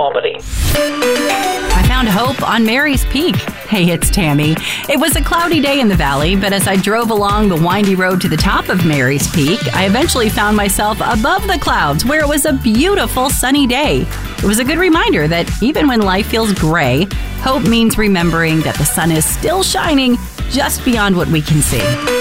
comedy. I found hope on Mary's Peak. Hey, it's Tammy. It was a cloudy day in the valley, but as I drove along the windy road to the top of Mary's Peak, I eventually found myself above the clouds where it was a beautiful sunny day. It was a good reminder that even when life feels gray, hope means remembering that the sun is still shining just beyond what we can see.